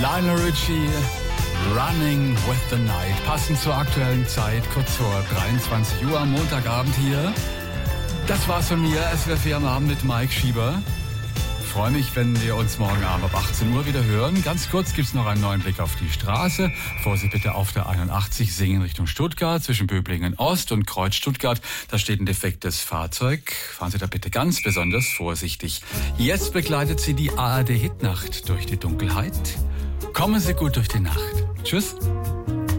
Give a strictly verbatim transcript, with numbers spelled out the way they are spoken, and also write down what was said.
Lionel Richie, Running with the Night. Passend zur aktuellen Zeit, kurz vor dreiundzwanzig Uhr am Montagabend hier. Das war's von mir. S W R vier am Abend mit Mike Schieber. Ich freue mich, wenn wir uns morgen Abend ab achtzehn Uhr wieder hören. Ganz kurz gibt's noch einen neuen Blick auf die Straße. Vorsicht bitte auf der einundachtzig Singen Richtung Stuttgart zwischen Böblingen Ost und Kreuz Stuttgart. Da steht ein defektes Fahrzeug. Fahren Sie da bitte ganz besonders vorsichtig. Jetzt begleitet Sie die A R D Hitnacht durch die Dunkelheit. Kommen Sie gut durch die Nacht. Tschüss.